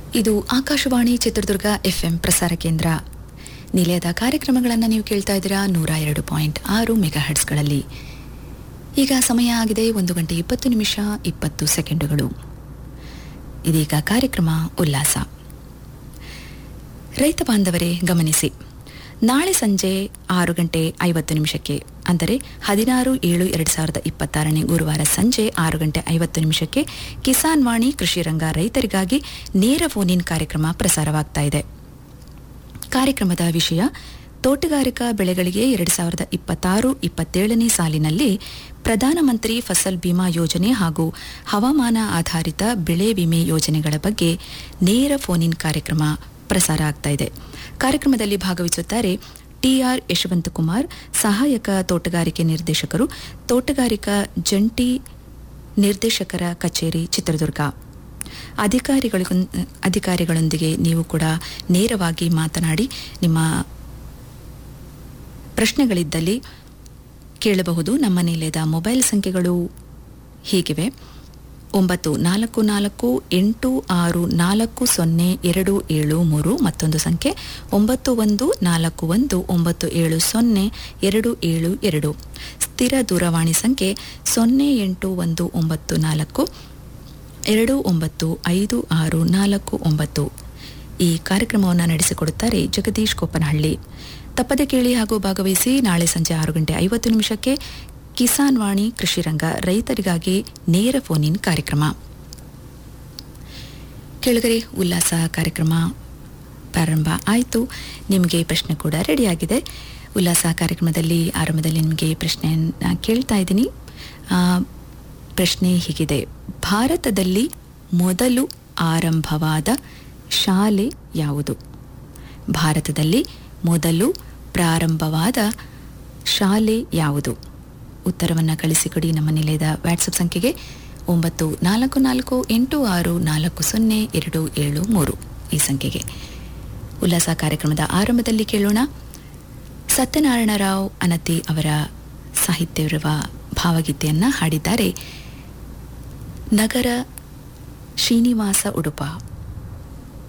ಇದು ಆಕಾಶವಾಣಿ ಚಿತ್ರದುರ್ಗ ಎಫ್ಎಂ ಪ್ರಸಾರ ಕೇಂದ್ರ. ನಿಲಯದ ಕಾರ್ಯಕ್ರಮಗಳನ್ನು ನೀವು ಕೇಳ್ತಾ ಇದ್ದೀರಾ 102.6 ಮೆಗಾಹರ್ಟ್ಸ್ಗಳಲ್ಲಿ. ಈಗ ಸಮಯ ಆಗಿದೆ 1:20 ಇದೀಗ ಕಾರ್ಯಕ್ರಮ ಉಲ್ಲಾಸ. ರೈತ ಬಾಂಧವರೇ ಗಮನಿಸಿ, ನಾಳೆ ಸಂಜೆ 6:50 ಅಂದರೆ 16/7/2026 ಗುರುವಾರ ಸಂಜೆ 6:50 ಕಿಸಾನ್ ವಾಣಿ ಕೃಷಿ ರಂಗ ರೈತರಿಗಾಗಿ ನೇರ ಫೋನ್ ಇನ್ ಕಾರ್ಯಕ್ರಮ ಪ್ರಸಾರವಾಗ್ತಾ ಇದೆ. ಕಾರ್ಯಕ್ರಮದ ವಿಷಯ ತೋಟಗಾರಿಕಾ ಬೆಳೆಗಳಿಗೆ 2026-27 ಸಾಲಿನಲ್ಲಿ ಪ್ರಧಾನಮಂತ್ರಿ ಫಸಲ್ ಬಿಮಾ ಯೋಜನೆ ಹಾಗೂ ಹವಾಮಾನ ಆಧಾರಿತ ಬೆಳೆ ವಿಮೆ ಯೋಜನೆಗಳ ಬಗ್ಗೆ ನೇರ ಫೋನ್ ಇನ್ ಕಾರ್ಯಕ್ರಮ ಪ್ರಸಾರ ಆಗ್ತಾ ಇದೆ. ಕಾರ್ಯಕ್ರಮದಲ್ಲಿ ಭಾಗವಹಿಸುತ್ತಾರೆ ಟಿಆರ್ ಯಶವಂತಕುಮಾರ್, ಸಹಾಯಕ ತೋಟಗಾರಿಕೆ ನಿರ್ದೇಶಕರು, ತೋಟಗಾರಿಕಾ ಜಂಟಿ ನಿರ್ದೇಶಕರ ಕಚೇರಿ ಚಿತ್ರದುರ್ಗ. ಅಧಿಕಾರಿಗಳೊಂದಿಗೆ ನೀವು ಕೂಡ ನೇರವಾಗಿ ಮಾತನಾಡಿ ನಿಮ್ಮ ಪ್ರಶ್ನೆಗಳಿದ್ದಲ್ಲಿ ಕೇಳಬಹುದು. ನಮ್ಮ ನಿಲಯದ ಮೊಬೈಲ್ ಸಂಖ್ಯೆಗಳು ಹೀಗಿವೆ: 9448640273, ಮತ್ತೊಂದು ಸಂಖ್ಯೆ 9141970272, ಸ್ಥಿರ ದೂರವಾಣಿ ಸಂಖ್ಯೆ 08194295649. ಈ ಕಾರ್ಯಕ್ರಮವನ್ನು ನಡೆಸಿಕೊಡುತ್ತಾರೆ ಜಗದೀಶ್ ಕೊಪ್ಪನಹಳ್ಳಿ. ತಪ್ಪದೆ ಕೇಳಿ ಹಾಗೂ ಭಾಗವಹಿಸಿ. ನಾಳೆ ಸಂಜೆ 6:50 ಕಿಸಾನ್ ವಾಣಿ ಕೃಷಿ ರಂಗ ರೈತರಿಗಾಗಿ ನೇರ ಫೋನ್ ಇನ್ ಕಾರ್ಯಕ್ರಮ. ಕೆಳಗರೆ ಉಲ್ಲಾಸ ಕಾರ್ಯಕ್ರಮ ಪ್ರಾರಂಭ ಆಯಿತು. ನಿಮಗೆ ಪ್ರಶ್ನೆ ಕೂಡ ರೆಡಿಯಾಗಿದೆ. ಉಲ್ಲಾಸ ಕಾರ್ಯಕ್ರಮದಲ್ಲಿ ಆರಂಭದಲ್ಲಿ ನಿಮಗೆ ಪ್ರಶ್ನೆಯನ್ನು ಕೇಳ್ತಾ ಇದ್ದೀನಿ. ಪ್ರಶ್ನೆ ಹೀಗಿದೆ: ಭಾರತದಲ್ಲಿ ಮೊದಲು ಆರಂಭವಾದ ಶಾಲೆ ಯಾವುದು? ಭಾರತದಲ್ಲಿ ಮೊದಲು ಪ್ರಾರಂಭವಾದ ಶಾಲೆ ಯಾವುದು? ಉತ್ತರವನ್ನು ಕಳಿಸಿಕೊಡಿ ನಮ್ಮ ನಿಲಯದ ವಾಟ್ಸಪ್ ಸಂಖ್ಯೆಗೆ 9448640273 ಈ ಸಂಖ್ಯೆಗೆ. ಉಲ್ಲಾಸ ಕಾರ್ಯಕ್ರಮದ ಆರಂಭದಲ್ಲಿ ಕೇಳೋಣ ಸತ್ಯನಾರಾಯಣ ರಾವ್ ಅನತಿ ಅವರ ಸಾಹಿತ್ಯವಿರುವ ಭಾವಗೀತೆಯನ್ನು ಹಾಡಿದ್ದಾರೆ ನಗರ ಶ್ರೀನಿವಾಸ ಉಡುಪ.